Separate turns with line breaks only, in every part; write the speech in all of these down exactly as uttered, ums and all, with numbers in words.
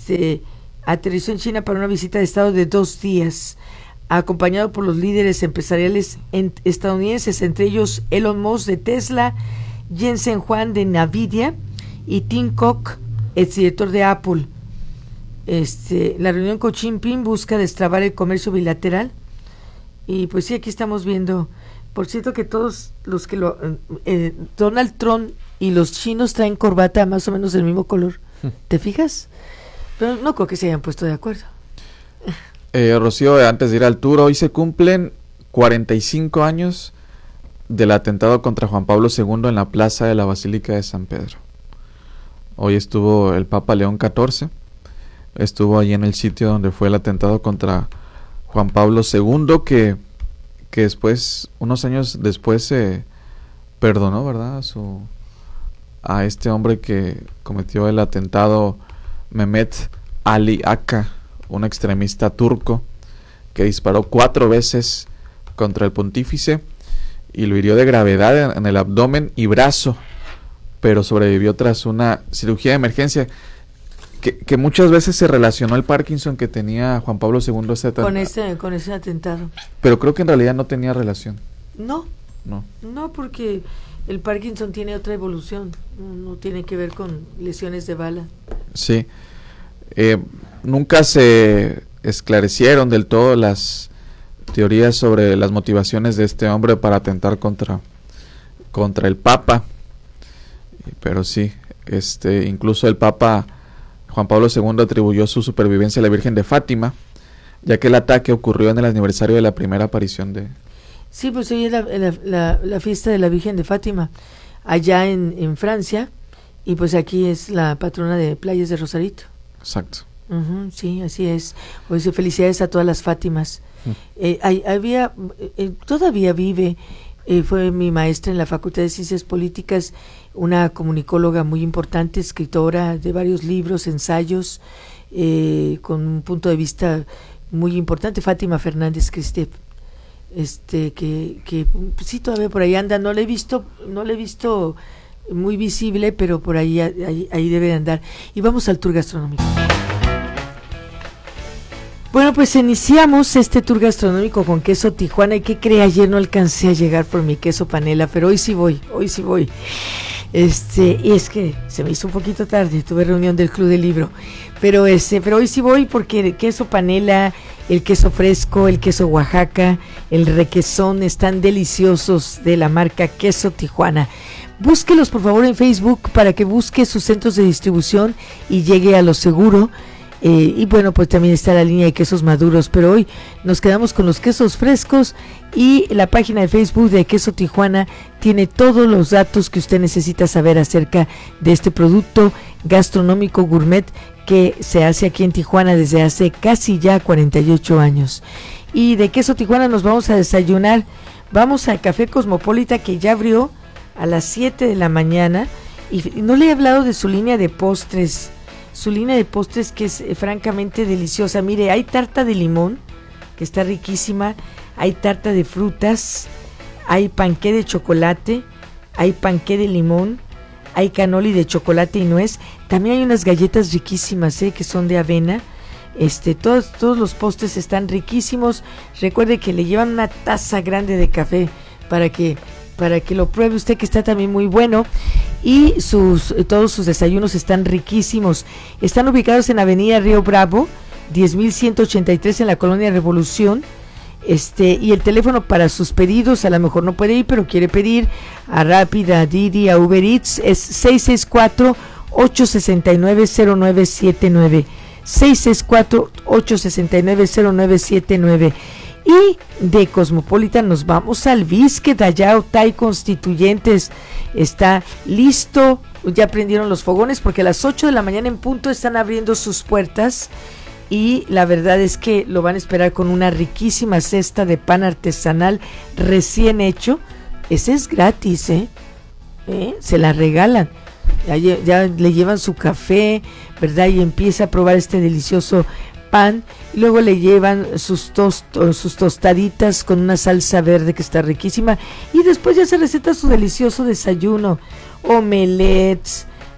este, aterrizó en China para una visita de estado de dos días, acompañado por los líderes empresariales en, estadounidenses, entre ellos Elon Musk de Tesla, Jensen Huang de Nvidia y Tim Cook, exdirector de Apple. Este, la reunión con Xi Jinping busca destrabar el comercio bilateral. Y pues sí, aquí estamos viendo, por cierto, que todos los que lo eh, Donald Trump y los chinos traen corbata más o menos del mismo color. ¿Te fijas? Pero no creo que se hayan puesto de acuerdo.
Eh, Rocío, antes de ir al tour, hoy se cumplen cuarenta y cinco años del atentado contra Juan Pablo segundo en la plaza de la Basílica de San Pedro. Hoy estuvo el Papa León catorce, estuvo allí en el sitio donde fue el atentado contra Juan Pablo segundo, que, que después, unos años después, se eh, perdonó, ¿verdad?, a, su, a este hombre que cometió el atentado, Mehmet Ali Aka, un extremista turco que disparó cuatro veces contra el pontífice y lo hirió de gravedad en el abdomen y brazo, pero sobrevivió tras una cirugía de emergencia. Que, que muchas veces se relacionó el Parkinson que tenía Juan Pablo segundo ese
con ese con ese atentado.
Pero creo que en realidad no tenía relación.
No,
no,
no, porque el Parkinson tiene otra evolución, no, no tiene que ver con lesiones de bala.
Sí, eh, nunca se esclarecieron del todo las teorías sobre las motivaciones de este hombre para atentar contra contra el Papa, pero sí, este, incluso el Papa Juan Pablo segundo atribuyó su supervivencia a la Virgen de Fátima, ya que el ataque ocurrió en el aniversario de la primera aparición de...
Sí, pues hoy es la, la, la, la fiesta de la Virgen de Fátima, allá en, en Francia, y pues aquí es la patrona de Playas de Rosarito.
Exacto.
Uh-huh, sí, así es. Hoy se felicidades a todas las Fátimas. Uh-huh. Eh, hay, había, eh, todavía vive, eh, fue mi maestra en la Facultad de Ciencias Políticas, una comunicóloga muy importante, escritora de varios libros, ensayos, eh, con un punto de vista muy importante, Fátima Fernández Cristep, este, que, que sí todavía por ahí anda, no la he visto, no la he visto muy visible, pero por ahí, ahí, ahí debe de andar. Y vamos al tour gastronómico. Bueno, pues iniciamos este tour gastronómico con queso Tijuana. ¿Y qué cree? Ayer no alcancé a llegar por mi queso panela, pero hoy sí voy, hoy sí voy. Este, y es que se me hizo un poquito tarde, tuve reunión del Club del Libro, pero este, pero hoy sí voy porque el queso panela, el queso fresco, el queso Oaxaca, el requesón están deliciosos, de la marca Queso Tijuana. Búsquelos por favor en Facebook para que busque sus centros de distribución y llegue a lo seguro. Eh, y bueno, pues también está la línea de quesos maduros, pero hoy nos quedamos con los quesos frescos, y la página de Facebook de Queso Tijuana tiene todos los datos que usted necesita saber acerca de este producto gastronómico gourmet que se hace aquí en Tijuana desde hace casi ya cuarenta y ocho años. Y de Queso Tijuana nos vamos a desayunar, vamos al Café Cosmopolita, que ya abrió a las siete de la mañana, y no le he hablado de su línea de postres. Su línea de postres que es eh, francamente deliciosa. Mire, hay tarta de limón, que está riquísima, hay tarta de frutas, hay panqué de chocolate, hay panqué de limón, hay canoli de chocolate y nuez. También hay unas galletas riquísimas, ¿eh?, que son de avena. Este, todos, todos los postres están riquísimos. Recuerde que le llevan una taza grande de café para que para que lo pruebe usted, que está también muy bueno, y sus todos sus desayunos están riquísimos. Están ubicados en Avenida Río Bravo, diez mil ciento ochenta y tres en la Colonia Revolución. Este, y el teléfono para sus pedidos, a lo mejor no puede ir, pero quiere pedir a Rappi, a Didi, a Uber Eats, es seis seis cuatro, ocho seis nueve, cero nueve siete nueve, seis seis cuatro, ocho seis nueve, cero nueve siete nueve. Y de Cosmopolitan nos vamos al Bisque Dayao Thai Constituyentes. Está listo, ya prendieron los fogones porque a las ocho de la mañana en punto están abriendo sus puertas, y la verdad es que lo van a esperar con una riquísima cesta de pan artesanal recién hecho. Ese es gratis, ¿eh? ¿Eh? Se la regalan. Ya, ya le llevan su café, ¿verdad? Y empieza a probar este delicioso pan, y luego le llevan sus, tost, sus tostaditas con una salsa verde que está riquísima, y después ya se receta su delicioso desayuno, omelets,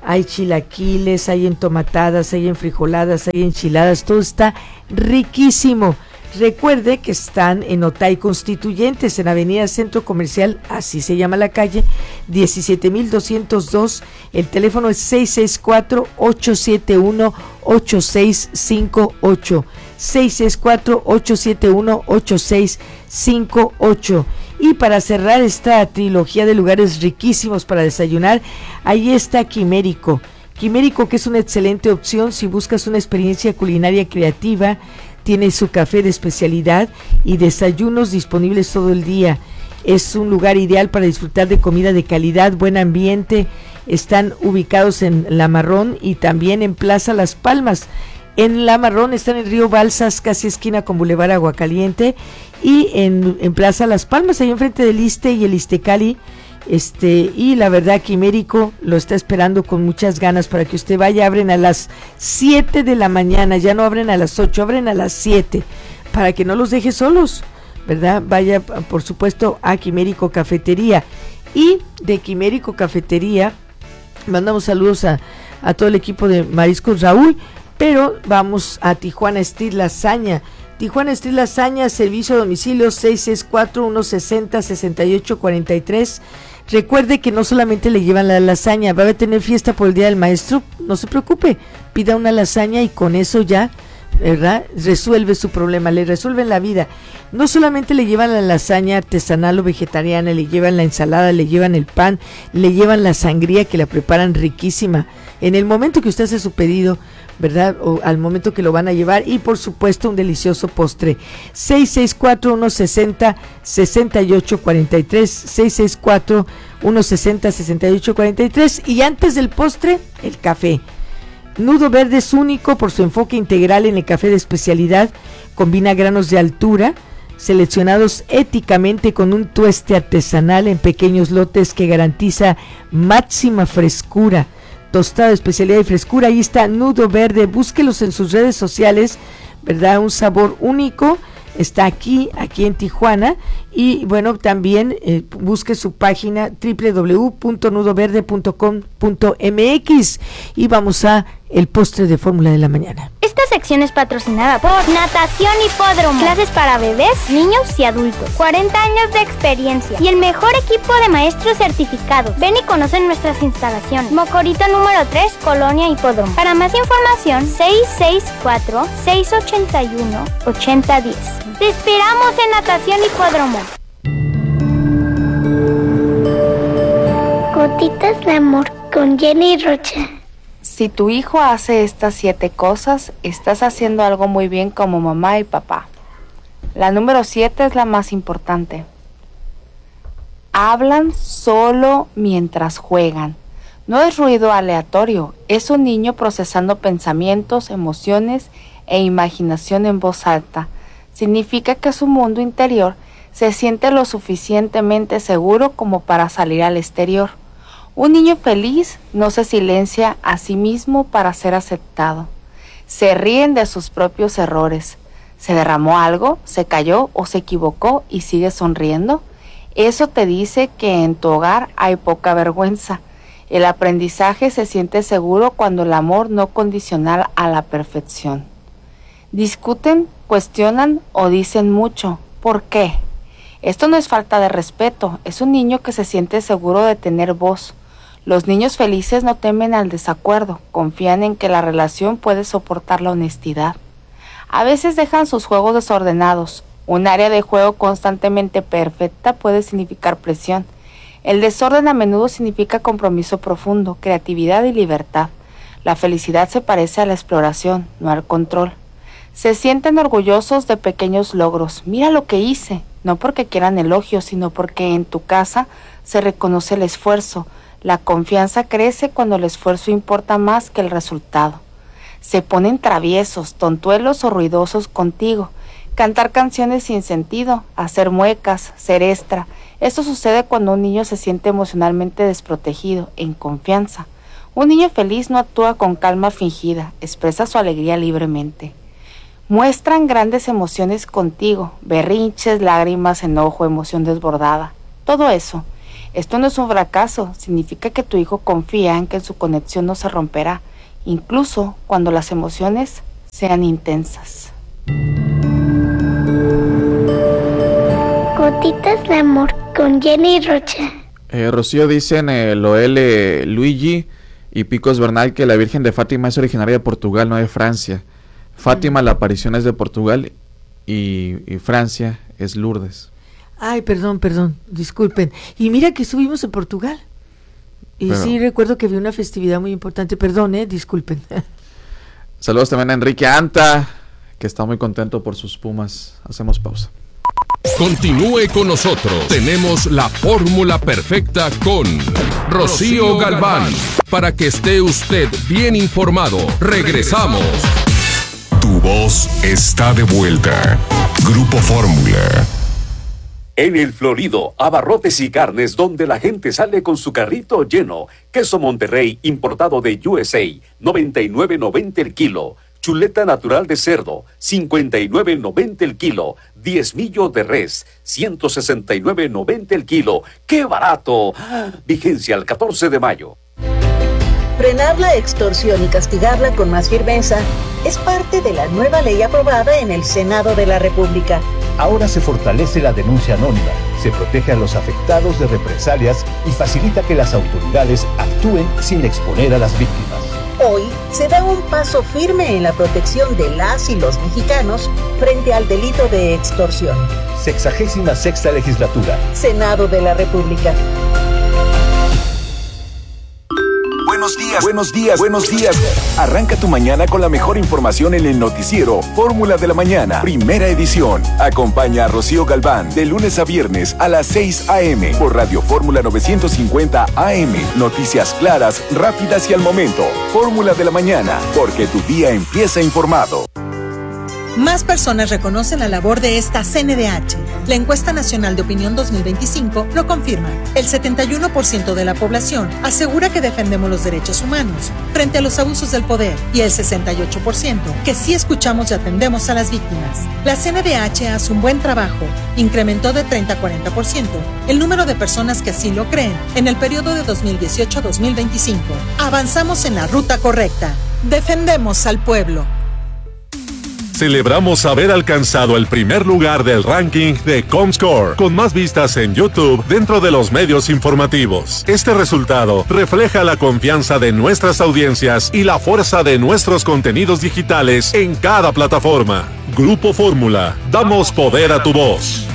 hay chilaquiles, hay entomatadas, hay enfrijoladas, hay enchiladas, todo está riquísimo. Recuerde que están en Otay Constituyentes, en Avenida Centro Comercial, así se llama la calle, diecisiete mil doscientos dos. El teléfono es seis seis cuatro, ocho siete uno, ocho seis cinco ocho. seis seis cuatro, ocho siete uno, ocho seis cinco ocho. Y para cerrar esta trilogía de lugares riquísimos para desayunar, ahí está Quimérico. Quimérico, que es una excelente opción si buscas una experiencia culinaria creativa. Tiene su café de especialidad y desayunos disponibles todo el día. Es un lugar ideal para disfrutar de comida de calidad, buen ambiente. Están ubicados en La Marrón y también en Plaza Las Palmas. En La Marrón están en Río Balsas, casi esquina con Boulevard Aguacaliente. Y en, en Plaza Las Palmas, ahí enfrente del Iste y el Istecali. Este, y la verdad Quimérico lo está esperando con muchas ganas para que usted vaya. Abren a las siete de la mañana, ya no abren a las ocho, abren a las siete, para que no los deje solos, ¿verdad? Vaya, por supuesto, a Quimérico Cafetería. Y de Quimérico Cafetería mandamos saludos a, a todo el equipo de Mariscos Raúl, pero vamos a Tijuana Street Lasaña. Tijuana Street Lasaña, servicio a domicilio seis seis cuatro, uno seis cero, seis ocho cuatro tres. Recuerde que no solamente le llevan la lasaña, va a tener fiesta por el Día del Maestro, no se preocupe, pida una lasaña y con eso ya, ¿verdad?, resuelve su problema, le resuelven la vida. No solamente le llevan la lasaña artesanal o vegetariana, le llevan la ensalada, le llevan el pan, le llevan la sangría que la preparan riquísima. En el momento que usted hace su pedido, ¿verdad?, o al momento que lo van a llevar, y por supuesto un delicioso postre. seis seis cuatro, uno seis cero, seis ocho cuatro tres, seis seis cuatro, uno seis cero, seis ocho cuatro tres. Y antes del postre, el café. Nudo Verde es único por su enfoque integral en el café de especialidad. Combina granos de altura seleccionados éticamente con un tueste artesanal en pequeños lotes que garantiza máxima frescura. Tostada de especialidad y frescura, ahí está Nudo Verde, búsquelos en sus redes sociales, ¿verdad? Un sabor único, está aquí, aquí en Tijuana, y bueno, también eh, busque su página doble u doble u doble u punto nudo verde punto com punto m x. Y vamos a el postre de fórmula de la mañana.
Esta sección es patrocinada por Natación Hipódromo. Clases para bebés, niños y adultos. cuarenta años de experiencia y el mejor equipo de maestros certificados. Ven y conoce nuestras instalaciones. Mocorito número tres, Colonia Hipódromo. Para más información, seis seis cuatro, seis ocho uno, ocho cero uno cero. Te esperamos en Natación Hipódromo.
Gotitas de amor con Jenny Rocha.
Si tu hijo hace estas siete cosas, estás haciendo algo muy bien como mamá y papá. La número siete es la más importante. Hablan solo mientras juegan. No es ruido aleatorio, es un niño procesando pensamientos, emociones e imaginación en voz alta. Significa que su mundo interior se siente lo suficientemente seguro como para salir al exterior. Un niño feliz no se silencia a sí mismo para ser aceptado. Se ríen de sus propios errores. ¿Se derramó algo? ¿Se cayó o se equivocó y sigue sonriendo? Eso te dice que en tu hogar hay poca vergüenza. El aprendizaje se siente seguro cuando el amor no condicional a la perfección. Discuten, cuestionan o dicen mucho. ¿Por qué? Esto no es falta de respeto, es un niño que se siente seguro de tener voz. Los niños felices no temen al desacuerdo, confían en que la relación puede soportar la honestidad. A veces dejan sus juegos desordenados. Un área de juego constantemente perfecta puede significar presión. El desorden a menudo significa compromiso profundo, creatividad y libertad. La felicidad se parece a la exploración, no al control. Se sienten orgullosos de pequeños logros. Mira lo que hice, no porque quieran elogios, sino porque en tu casa se reconoce el esfuerzo. La confianza crece cuando el esfuerzo importa más que el resultado. Se ponen traviesos, tontuelos o ruidosos contigo. Cantar canciones sin sentido, hacer muecas, ser extra. Esto sucede cuando un niño se siente emocionalmente desprotegido, en confianza. Un niño feliz no actúa con calma fingida, expresa su alegría libremente. Muestran grandes emociones contigo, berrinches, lágrimas, enojo, emoción desbordada. Todo eso. Esto no es un fracaso, significa que tu hijo confía en que su conexión no se romperá, incluso cuando las emociones sean intensas.
Gotitas de amor con Jenny Rocha.
Eh, Rocío, dicen eh, Loel eh, Luigi y Picos Bernal que la Virgen de Fátima es originaria de Portugal, no de Francia. Fátima, la aparición es de Portugal y, y Francia es Lourdes.
Ay, perdón, perdón, disculpen. Y mira que estuvimos en Portugal. Y Pero... sí recuerdo que había una festividad muy importante. Perdón, eh, disculpen.
Saludos también a Enrique Anta, que está muy contento por sus Pumas. Hacemos pausa.
Continúe con nosotros. Tenemos la fórmula perfecta con Rocío Galván. Para que esté usted bien informado. Regresamos.
Tu voz está de vuelta. Grupo Fórmula.
En El Florido, abarrotes y carnes donde la gente sale con su carrito lleno. Queso Monterrey importado de U S A, noventa y nueve noventa el kilo. Chuleta natural de cerdo, cincuenta y nueve noventa el kilo. Diezmillo de res, ciento sesenta y nueve noventa el kilo. ¡Qué barato! Vigencia al catorce de mayo.
Frenar la extorsión y castigarla con más firmeza es parte de la nueva ley aprobada en el Senado de la República.
Ahora se fortalece la denuncia anónima, se protege a los afectados de represalias y facilita que las autoridades actúen sin exponer a las víctimas.
Hoy se da un paso firme en la protección de las y los mexicanos frente al delito de extorsión.
Sexagésima sexta legislatura.
Senado de la República.
Buenos días, buenos días, buenos días. Arranca tu mañana con la mejor información en el noticiero Fórmula de la Mañana, primera edición. Acompaña a Rocío Galván de lunes a viernes a las seis a.m. por Radio Fórmula novecientos cincuenta A M. Noticias claras, rápidas y al momento. Fórmula de la Mañana, porque tu día empieza informado.
Más personas reconocen la labor de esta C N D H. La encuesta nacional de opinión dos mil veinticinco lo confirma. El setenta y uno por ciento de la población asegura que defendemos los derechos humanos frente a los abusos del poder y el sesenta y ocho por ciento que sí escuchamos y atendemos a las víctimas. La C N D H hace un buen trabajo. Incrementó de treinta a cuarenta por ciento el número de personas que así lo creen en el periodo de dos mil dieciocho a dos mil veinticinco. Avanzamos en la ruta correcta. Defendemos al pueblo.
Celebramos haber alcanzado el primer lugar del ranking de Comscore, con más vistas en YouTube dentro de los medios informativos. Este resultado refleja la confianza de nuestras audiencias y la fuerza de nuestros contenidos digitales en cada plataforma. Grupo Fórmula, damos poder a tu voz.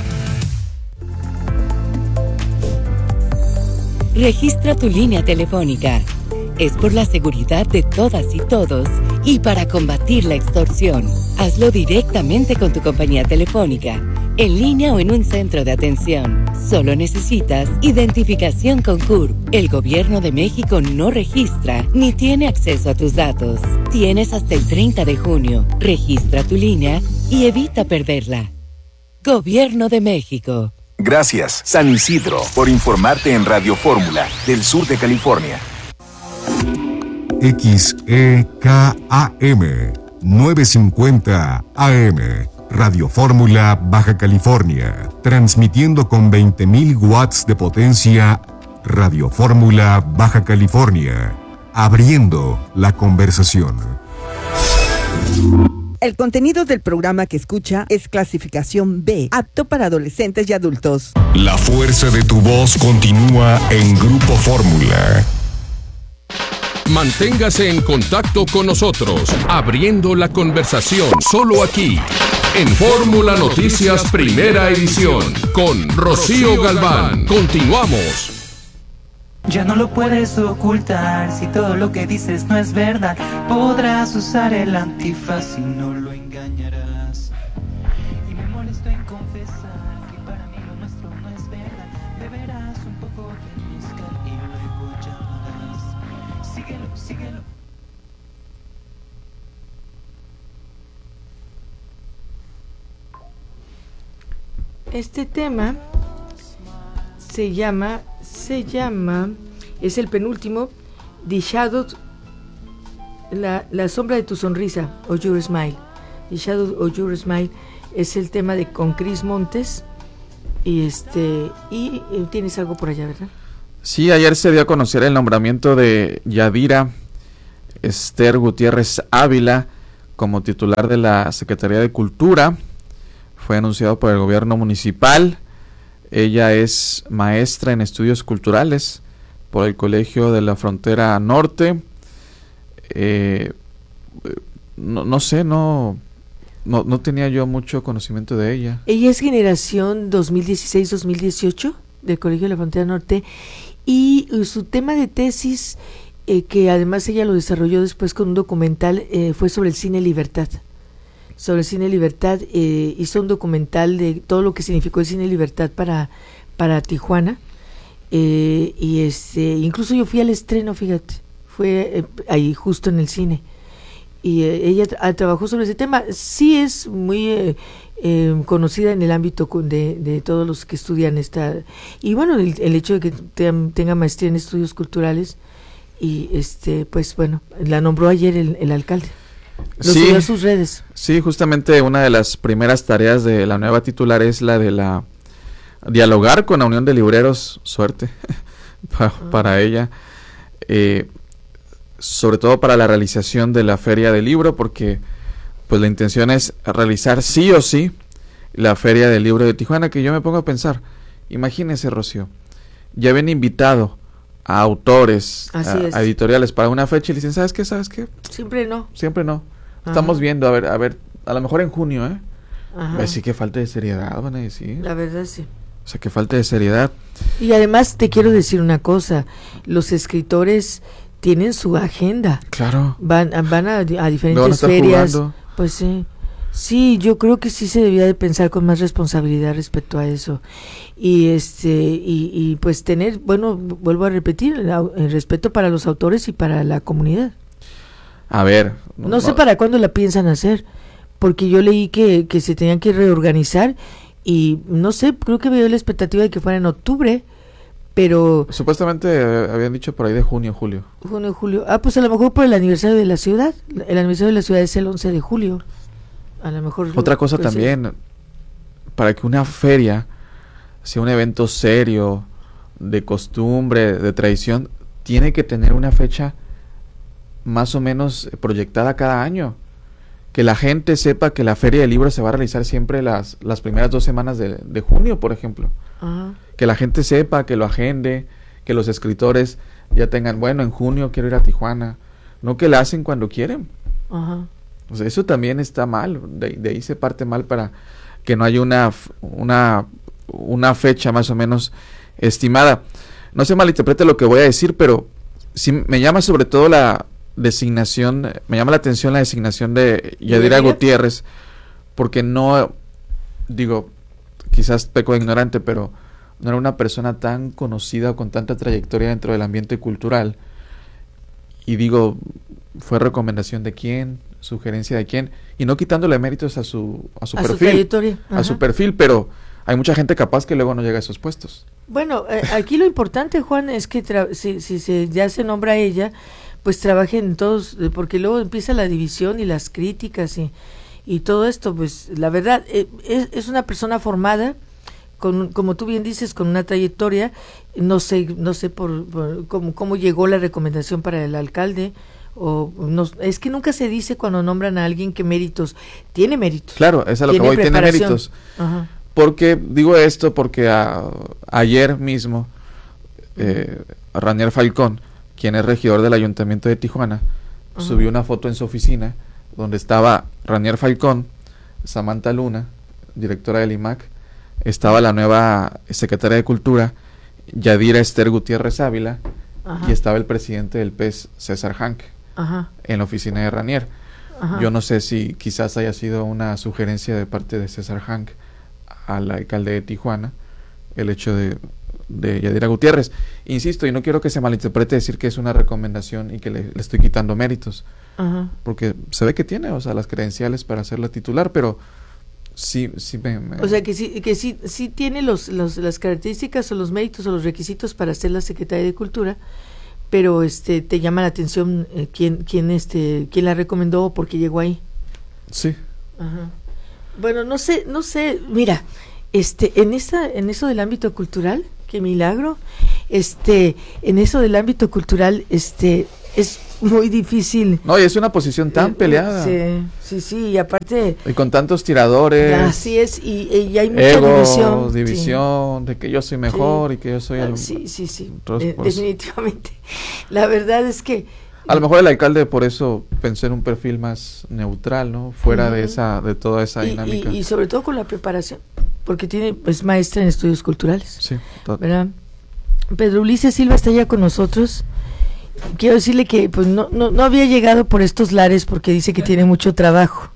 Registra tu línea telefónica. Es por la seguridad de todas y todos y para combatir la extorsión. Hazlo directamente con tu compañía telefónica, en línea o en un centro de atención. Solo necesitas identificación con C U R P. El Gobierno de México no registra ni tiene acceso a tus datos. Tienes hasta el treinta de junio. Registra tu línea y evita perderla. Gobierno de México.
Gracias, San Isidro, por informarte en Radio Fórmula del sur de California.
X E K A M novecientos cincuenta A M, Radio Fórmula Baja California, transmitiendo con veinte mil watts de potencia. Radio Fórmula Baja California, abriendo la conversación.
El contenido del programa que escucha es clasificación B, apto para adolescentes y adultos.
La fuerza de tu voz continúa en Grupo Fórmula.
Manténgase en contacto con nosotros, abriendo la conversación, solo aquí, en Fórmula Noticias Primera Edición, con Rocío Galván. Continuamos.
Ya no lo puedes ocultar, si todo lo que dices no es verdad, podrás usar el antifaz y no lo engañarás. Y me molesto en confesar que para mí lo nuestro no es verdad, beberás un poco de mezcal y luego llamarás. Síguelo, síguelo.
Este tema se llama, se llama, es el penúltimo, The Shadow, la, la sombra de tu sonrisa, o Your Smile. The Shadow of Your Smile es el tema de con Chris Montes. Y este, y, y tienes algo por allá, ¿verdad?
Sí, ayer se dio a conocer el nombramiento de Yadira Esther Gutiérrez Ávila como titular de la Secretaría de Cultura. Fue anunciado por el gobierno municipal. Ella es maestra en estudios culturales por el Colegio de la Frontera Norte. Eh, no, no sé, no, no, no tenía yo mucho conocimiento de ella.
Ella es generación dos mil dieciséis dos mil dieciocho del Colegio de la Frontera Norte, y su tema de tesis, eh, que además ella lo desarrolló después con un documental, eh, fue sobre el cine Libertad. Sobre el cine Libertad, eh, hizo un documental de todo lo que significó el cine Libertad para, para Tijuana, eh, y este, incluso yo fui al estreno, fíjate, fue eh, ahí justo en el cine, y eh, ella tra- trabajó sobre ese tema. Sí es muy eh, eh, conocida en el ámbito de, de todos los que estudian esta, y bueno, el, el hecho de que te, tenga maestría en estudios culturales, y este, pues bueno, la nombró ayer el, el alcalde. Lo
Sí,
subió a sus redes.
sí, justamente una de las primeras tareas de la nueva titular es la de la dialogar con la Unión de Libreros, suerte pa-
Ah.
para ella, eh, sobre todo para la realización de la Feria del Libro, porque pues la intención es realizar sí o sí la Feria del Libro de Tijuana, que yo me pongo a pensar, imagínese, Rocío, ya habían invitado a autores,
Así
a,
es.
a editoriales para una fecha y le dicen, ¿sabes qué? ¿Sabes qué?
Siempre no.
Siempre no.
Ajá.
Estamos viendo, a ver, a ver, a lo mejor en junio, ¿eh?
Ajá.
Así que falta de seriedad, van a decir.
La verdad sí.
O sea, que falta de seriedad.
Y además te quiero decir una cosa, los escritores tienen su agenda.
Claro.
Van, a- van a, a
No van a
diferentes
estar
ferias.
jugando.
Pues sí. Sí, yo creo que sí se debía de pensar con más responsabilidad respecto a eso. Y este y, y pues tener, bueno, vuelvo a repetir, el, au- el respeto para los autores y para la comunidad.
A ver.
No, sé para cuándo la piensan hacer, porque yo leí que, que se tenían que reorganizar y no sé, creo que veo la expectativa de que fuera en octubre, pero
Supuestamente eh, habían dicho por ahí de junio, julio.
junio, julio. Ah, pues a lo mejor por el aniversario de la ciudad. El aniversario de la ciudad es el once de julio. A lo mejor.
Otra cosa
pues, sí.
también, para que una feria sea un evento serio, de costumbre, de tradición, tiene que tener una fecha más o menos proyectada cada año. Que la gente sepa que la Feria del Libro se va a realizar siempre las, las primeras dos semanas de, de junio, por ejemplo.
Ajá.
Que la gente sepa, que lo agende, que los escritores ya tengan, bueno, en junio quiero ir a Tijuana. No que la hacen cuando quieren.
Ajá.
O sea, eso también está mal, de, de ahí se parte mal para que no haya una, f- una, una fecha más o menos estimada. No se malinterprete lo que voy a decir, pero sí me llama sobre todo la designación, me llama la atención la designación de Yadira
¿Yadira?
Gutiérrez, porque no, digo, quizás peco de ignorante, pero no era una persona tan conocida o con tanta trayectoria dentro del ambiente cultural. Y digo, fue recomendación de quién, sugerencia de quién, y no quitándole méritos a su a su
A su
perfil,
trayectoria,
a
ajá.
su perfil, pero hay mucha gente capaz que luego no llega a esos puestos.
Bueno, eh, aquí lo importante, Juan, es que tra- si, si se ya se nombra a ella, pues trabajen todos, eh, porque luego empieza la división y las críticas y, y todo esto, pues la verdad, eh, es, es una persona formada, con, como tú bien dices, con una trayectoria. No sé, no sé por, por cómo, cómo llegó la recomendación para el alcalde, o no, es que nunca se dice cuando nombran a alguien qué méritos, tiene méritos.
Claro, es a lo que
Tiene
voy, tiene
preparación.
méritos.
Ajá.
Porque digo esto porque a- ayer mismo eh, Ranier Falcón, quien es regidor del Ayuntamiento de Tijuana,
Ajá.
subió una foto en su oficina donde estaba Ranier Falcón, Samantha Luna, directora del I M A C, estaba la nueva secretaria de Cultura, Yadira Esther Gutiérrez Ávila,
Ajá.
y estaba el presidente del P E S, César Hank,
Ajá.
en la oficina de Ranier.
Ajá.
Yo no sé si quizás haya sido una sugerencia de parte de César Hank al alcalde de Tijuana el hecho de, de Yadira Gutiérrez. Insisto, y no quiero que se malinterprete decir que es una recomendación y que le, le estoy quitando méritos,
Ajá.
porque se ve que tiene, o sea, las credenciales para ser la titular, pero sí, sí me... me-
O sea que sí, que sí, sí tiene los, los, las características o los méritos o los requisitos para ser la secretaria de Cultura, pero este te llama la atención eh, quién, quién este, quién la recomendó o por qué llegó ahí.
Sí.
Ajá. Bueno, no sé, no sé, mira, este, en esta, en eso del ámbito cultural, qué milagro, este, en eso del ámbito cultural, este, es muy difícil.
No, y es una posición tan
eh,
peleada.
Sí, sí, sí, y aparte...
Y con tantos tiradores.
Así es, y, y hay mucha
ego,
división.
división, sí. De que yo soy mejor
sí.
y que yo soy...
Ah,
el...
Sí, sí, sí,
Entonces,
eh,
pues,
definitivamente. La verdad es que...
A lo mejor el alcalde por eso pensó en un perfil más neutral, ¿no? Fuera uh-huh. de esa, de toda esa
y,
dinámica.
Y, y sobre todo con la preparación, porque tiene, es maestra en estudios culturales.
Sí, todo.
¿Verdad? Pedro Ulises Silva está ya con nosotros. Quiero decirle que pues no, no, no había llegado por estos lares porque dice que tiene mucho trabajo.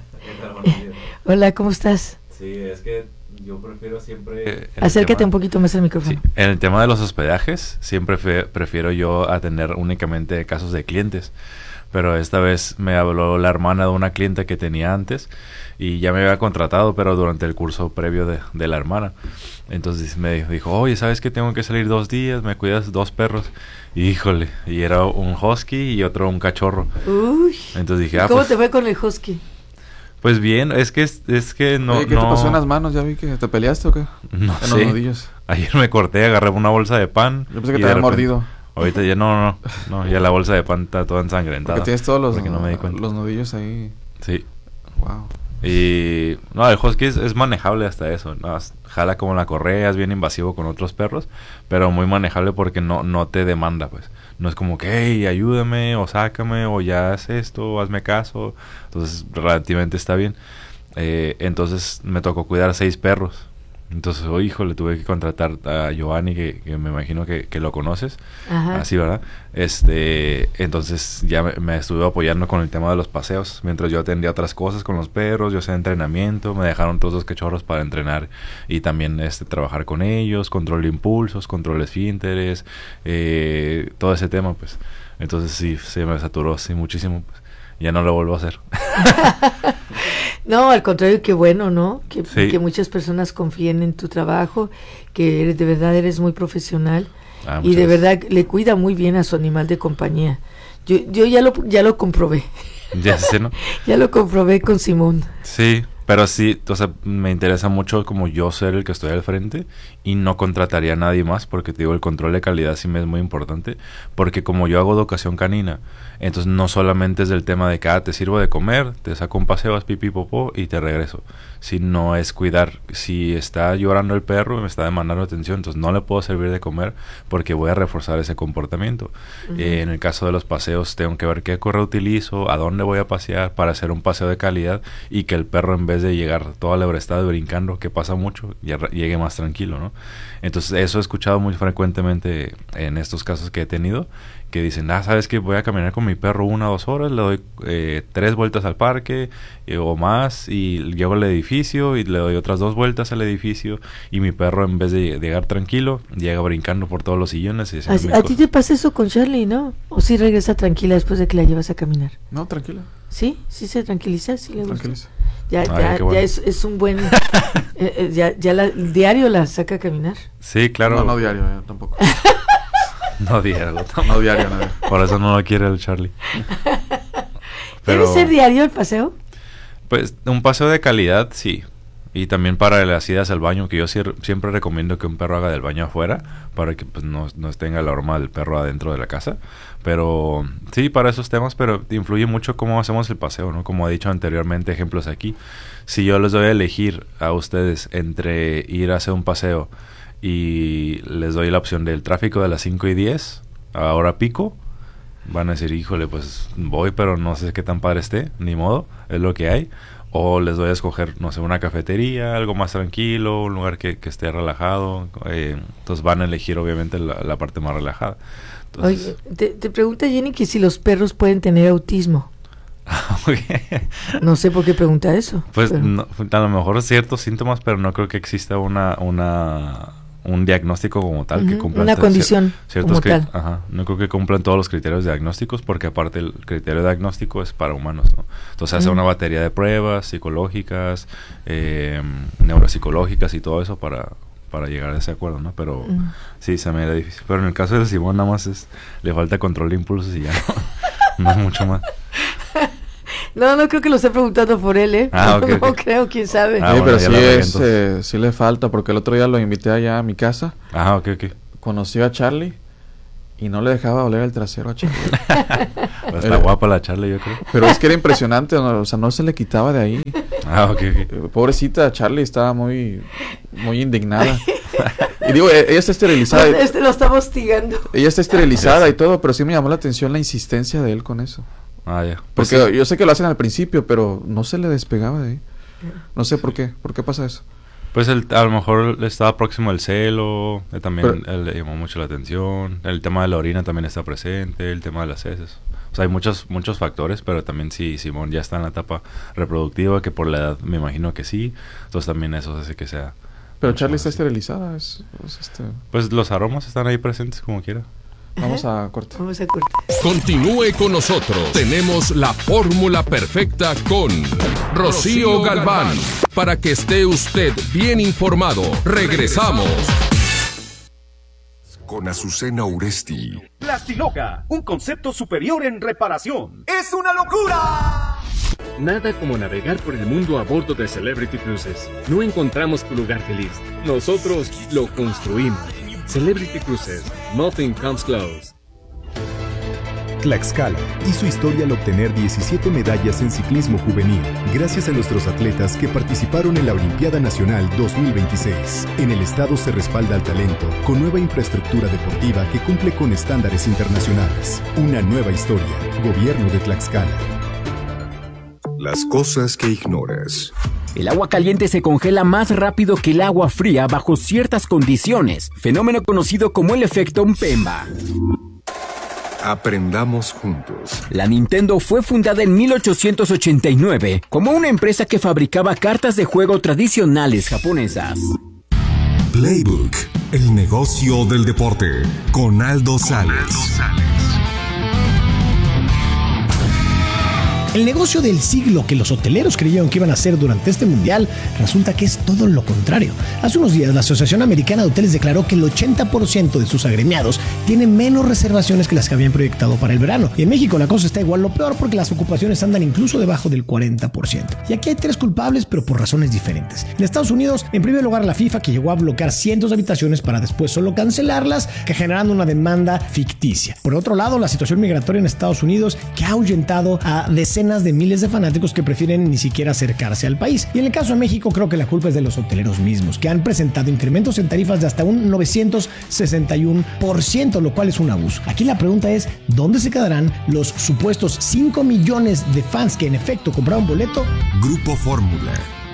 Hola, ¿cómo estás?
Sí, es que yo prefiero siempre...
Acércate tema, un poquito más al micrófono.
Sí, en el tema de los hospedajes, siempre fe, prefiero yo atender únicamente casos de clientes. Pero esta vez me habló la hermana de una cliente que tenía antes y ya me había contratado, pero durante el curso previo de, de la hermana. Entonces me dijo, oye, ¿sabes que tengo que salir dos días? ¿Me cuidas dos perros? Y, híjole, y era un husky y otro un cachorro.
Uy.
Entonces dije, ah,
¿cómo
pues,
te fue con el husky?
Pues bien, es que es, es que no...
Oye, ¿qué
no...
te pasó en las manos? ¿Ya vi que te peleaste o qué?
No
en
sé.
los nudillos.
Ayer me corté, agarré una bolsa de pan.
Yo pensé que te había mordido.
Ahorita ya no, no, no, ya la bolsa de pan está toda ensangrentada.
Porque tienes todos los,
no me di cuenta.
los nudillos ahí.
Sí.
Wow.
Y no, el husky es, es manejable hasta eso, ¿no? Jala como la correa, es bien invasivo con otros perros, pero muy manejable porque no, no te demanda, pues. No es como que, hey, ayúdame, o sácame, o ya haz esto, o hazme caso. Entonces, relativamente está bien. Eh, entonces, me tocó cuidar a seis perros. Entonces, oh, hijo, le tuve que contratar a Giovanni, que, que me imagino que, que lo conoces.
Ajá.
Así, ¿verdad? Este, entonces ya me, me estuve apoyando con el tema de los paseos, mientras yo atendía otras cosas con los perros, yo hacía entrenamiento, me dejaron todos los cachorros para entrenar y también este trabajar con ellos, control de impulsos, control de esfínteres, eh, todo ese tema, pues. Entonces sí, se me saturó, sí, muchísimo, pues. Ya no lo vuelvo a hacer.
No, al contrario, qué bueno, ¿no? Que,
sí.
que muchas personas confíen en tu trabajo, que eres, de verdad eres muy profesional
ah,
y de
gracias.
verdad le cuida muy bien a su animal de compañía. Yo yo ya lo ya lo comprobé.
Ya sé, ¿no?
Ya lo comprobé con Simón.
Sí, pero sí, o sea, me interesa mucho como yo ser el que estoy al frente y no contrataría a nadie más porque te digo, el control de calidad sí me es muy importante porque como yo hago educación canina, entonces no solamente es del tema de que ah, te sirvo de comer, te saco un paseo, haz pipí, popó y te regreso, sino es cuidar, si está llorando el perro y me está demandando atención, entonces no le puedo servir de comer porque voy a reforzar ese comportamiento. Uh-huh. Eh, en el caso de los paseos tengo que ver qué correa utilizo, a dónde voy a pasear para hacer un paseo de calidad y que el perro en vez de llegar todo alebrestado y brincando, que pasa mucho, ya llegue más tranquilo, ¿no? Entonces eso he escuchado muy frecuentemente en estos casos que he tenido, que dicen, ah, ¿sabes qué? Voy a caminar con mi perro una o dos horas, le doy eh, tres vueltas al parque eh, o más y llego al edificio y le doy otras dos vueltas al edificio y mi perro en vez de llegar tranquilo, llega brincando por todos los sillones. Y
Así, a ti te pasa eso con Charlie, ¿no? ¿O sí regresa tranquila después de que la llevas a caminar?
No, tranquila.
¿Sí? ¿Sí se tranquiliza? ¿Sí le gusta?
Tranquiliza.
Ya,
Ay,
ya,
bueno.
ya es, es un buen... eh, eh, ya ya la, el diario la saca a caminar.
Sí, claro.
No, no diario, eh, tampoco.
No diario.
No diario, no diario.
Por eso no lo quiere el Charlie.
Pero, ¿debe ser diario el paseo?
Pues un paseo de calidad, sí. Y también para las idas al baño, que yo sier- siempre recomiendo que un perro haga del baño afuera, para que pues no, no tenga el aroma del perro adentro de la casa. Pero sí, para esos temas, pero influye mucho cómo hacemos el paseo, ¿no? Como he dicho anteriormente, ejemplos aquí. Si yo les doy a elegir a ustedes entre ir a hacer un paseo y les doy la opción del tráfico de las cinco y diez a hora pico, van a decir, híjole, pues voy, pero no sé qué tan padre esté, ni modo, es lo que hay. O les doy a escoger, no sé, una cafetería, algo más tranquilo, un lugar que, que esté relajado. Eh, entonces van a elegir obviamente la, la parte más relajada. Entonces,
Oye, te, te pregunta Jenny que si los perros pueden tener autismo. No sé por qué pregunta eso.
Pues
pero...
no, a lo mejor ciertos síntomas, pero no creo que exista una... una un diagnóstico como tal uh-huh, que cumpla
una condición
ciertos
como
cri-
tal.
Ajá, no creo que cumplan todos los criterios diagnósticos porque aparte el criterio diagnóstico es para humanos, ¿no? Entonces uh-huh. hace una batería de pruebas psicológicas, eh, neuropsicológicas y todo eso para para llegar a ese acuerdo, ¿no? Pero uh-huh. sí, se me era difícil. Pero en el caso de Simón nada más es le falta control de impulsos y ya no, no es mucho más.
No, no creo que lo esté preguntando por él, ¿eh?
Ah, okay,
no
okay.
creo, quién sabe.
Ah, sí, bueno, pero sí, es, eh, sí le falta, porque el otro día lo invité allá a mi casa.
Ajá, ok, ok.
conoció a Charlie y no le dejaba oler el trasero a Charlie.
Está era, guapa la Charlie, yo creo.
Pero es que era impresionante, ¿no? O sea, no se le quitaba de ahí.
Ah, ok, ok.
Pobrecita Charlie estaba muy, muy indignada. Y digo, ella está esterilizada.
Este lo está hostigando.
Ella está esterilizada y todo, pero sí me llamó la atención la insistencia de él con eso.
Ah, ya.
Pues porque sí. Yo sé que lo hacen al principio, pero no se le despegaba de ahí. No sé por qué. ¿Por qué pasa eso?
Pues el, a lo mejor estaba próximo el celo, eh, también pero, él le llamó mucho la atención. El tema de la orina también está presente, el tema de las heces. O sea, hay muchos muchos factores, pero también si Simón ya está en la etapa reproductiva, que por la edad me imagino que sí. Entonces también eso hace que sea...
Pero Charlie está esterilizada. Es, es este...
Pues los aromas están ahí presentes como quiera.
Vamos a corte.
Vamos a corte.
Continúe con nosotros. Tenemos la fórmula perfecta con Rocío Galván. Para que esté usted bien informado. Regresamos.
Con Azucena Uresti.
Plastiloca, un concepto superior en reparación. ¡Es una locura!
Nada como navegar por el mundo a bordo de Celebrity Cruises. No encontramos tu lugar feliz. Nosotros lo construimos. Celebrity Cruises. Nothing comes close.
Tlaxcala hizo historia al obtener diecisiete medallas en ciclismo juvenil, gracias a nuestros atletas que participaron en la Olimpiada Nacional dos mil veintiséis. En el estado se respalda al talento con nueva infraestructura deportiva que cumple con estándares internacionales. Una nueva historia. Gobierno de Tlaxcala.
Las cosas que ignoras.
El agua caliente se congela más rápido que el agua fría bajo ciertas condiciones, fenómeno conocido como el efecto Mpemba.
Aprendamos juntos.
La Nintendo fue fundada en mil ochocientos ochenta y nueve como una empresa que fabricaba cartas de juego tradicionales japonesas.
Playbook, el negocio del deporte, con Aldo Sales.
El negocio del siglo que los hoteleros creyeron que iban a hacer durante este mundial resulta que es todo lo contrario. Hace unos días la Asociación Americana de Hoteles declaró que el ochenta por ciento de sus agremiados tienen menos reservaciones que las que habían proyectado para el verano. Y en México la cosa está igual o peor porque las ocupaciones andan incluso debajo del cuarenta por ciento. Y aquí hay tres culpables, pero por razones diferentes. En Estados Unidos, en primer lugar, la FIFA, que llegó a bloquear cientos de habitaciones para después solo cancelarlas, que generando una demanda ficticia. Por otro lado, la situación migratoria en Estados Unidos, que ha ahuyentado a decenas de miles de fanáticos que prefieren ni siquiera acercarse al país. Y en el caso de México, creo que la culpa es de los hoteleros mismos, que han presentado incrementos en tarifas de hasta un novecientos sesenta y uno por ciento, lo cual es un abuso. Aquí la pregunta es, ¿dónde se quedarán los supuestos cinco millones de fans que en efecto compraron boleto?
Grupo Fórmula.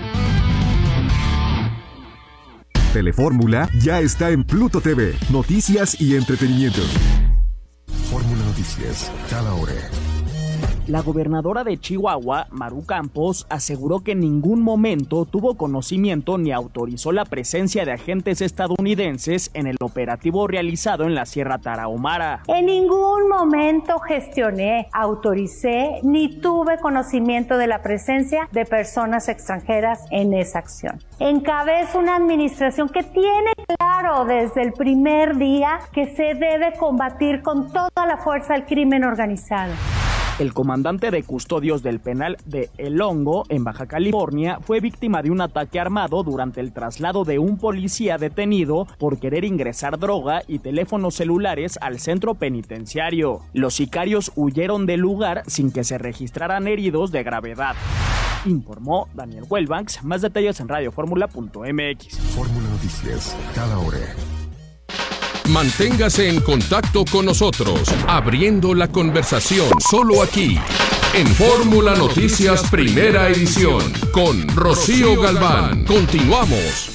Telefórmula ya está en Pluto T V. Noticias y entretenimiento. Fórmula Noticias, cada hora.
La gobernadora de Chihuahua, Maru Campos, aseguró que en ningún momento tuvo conocimiento ni autorizó la presencia de agentes estadounidenses en el operativo realizado en la Sierra Tarahumara.
En ningún momento gestioné, autoricé ni tuve conocimiento de la presencia de personas extranjeras en esa acción. Encabeza una administración que tiene claro desde el primer día que se debe combatir con toda la fuerza el crimen organizado.
El comandante de custodios del penal de El Hongo, en Baja California, fue víctima de un ataque armado durante el traslado de un policía detenido por querer ingresar droga y teléfonos celulares al centro penitenciario. Los sicarios huyeron del lugar sin que se registraran heridos de gravedad. Informó Daniel Huelbanks. Más detalles en radio fórmula punto m x.
Fórmula Noticias, cada hora.
Manténgase en contacto con nosotros, abriendo la conversación solo aquí, en Fórmula Noticias Primera Edición, con Rocío Galván. Continuamos.